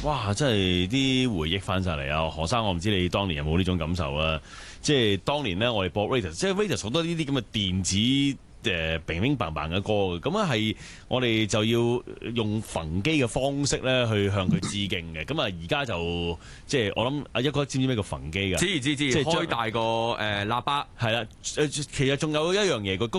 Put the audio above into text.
哇！真係啲回憶翻晒嚟啊！何生，我唔知你當年有冇呢種感受啊？即係當年咧，我哋播 Raidas，即係 Raidas 好多呢啲咁嘅電子乒乒乓乓嘅歌嘅，咁啊係我哋就要用焚機嘅方式咧去向佢致敬嘅。咁啊而家就即係我諗阿一哥知唔知咩叫焚機㗎？ 知，即係開大個喇叭。 係啦，其實仲有一樣嘢，個